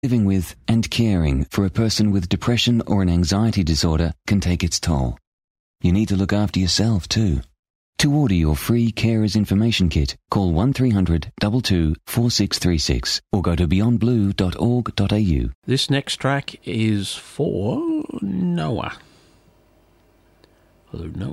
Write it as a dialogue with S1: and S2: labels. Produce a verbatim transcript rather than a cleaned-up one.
S1: Living with and caring for a person with depression or an anxiety disorder can take its toll. You need to look after yourself too. To order your free Carers Information Kit, call one three hundred two two four six three six or go to beyond blue dot org dot a u.
S2: This next track is for Noah. Hello, Noah.